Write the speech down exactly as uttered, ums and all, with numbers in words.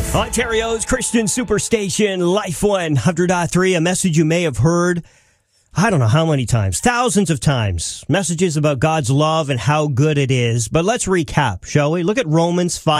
Ontario's Christian Superstation, Life one hundred point three, a message you may have heard, I don't know how many times, thousands of times, messages about God's love and how good it is. But let's recap, shall we? Look at Romans five.